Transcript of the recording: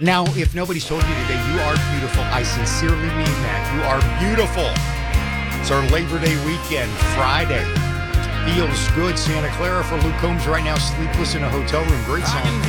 Now, if nobody's told you today, you are beautiful. I sincerely mean that. You are beautiful. It's our Labor Day weekend, Friday. Feels good. Santa Clara for Luke Combs right now, sleepless in a hotel room. Great song.